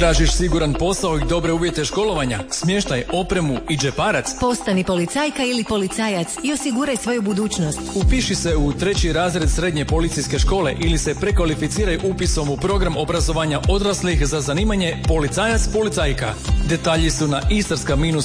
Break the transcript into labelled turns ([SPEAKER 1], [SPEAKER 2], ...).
[SPEAKER 1] Tražiš siguran posao i dobre uvjete školovanja, smještaj, opremu i džeparac?
[SPEAKER 2] Postani policajka ili policajac i osiguraj svoju budućnost.
[SPEAKER 1] Upiši se u 3. razred srednje policijske škole ili se prekvalificiraj upisom u program obrazovanja odraslih za zanimanje policajac-policajka. Detalji su na istarska-